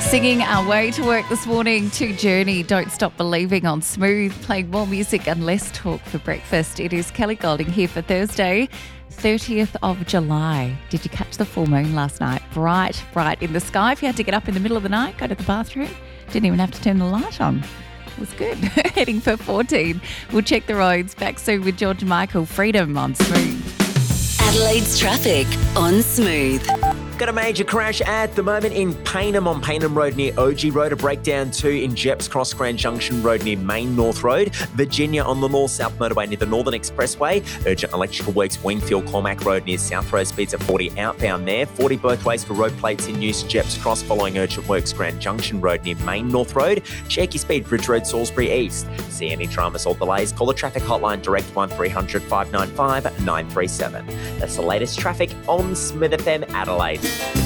Singing our way to work this morning to Journey, Don't Stop Believing on Smooth, playing more music and less talk for breakfast. It is Kelly Golding here for Thursday, 30th of July. Did you catch the full moon last night? Bright, bright in the sky. If you had to get up in the middle of the night, go to the bathroom, didn't even have to turn the light on. It was good. Heading for 14. We'll check the roads. Back soon with George Michael. Freedom on Smooth. Adelaide's traffic on Smooth. Got a major crash at the moment in Payneham on Payneham Road near OG Road. A breakdown too in Jeps Cross Grand Junction Road near Main North Road. Virginia on the North-South Motorway near the Northern Expressway. Urgent electrical works Wingfield Cormac Road near South Road. Speeds at 40 outbound there. 40 both ways for road plates in use. Jeps Cross following urgent works Grand Junction Road near Main North Road. Check your speed Bridge Road Salisbury East. See any dramas or delays? Call the traffic hotline direct 1300 595 937. That's the latest traffic on Smooth FM Adelaide.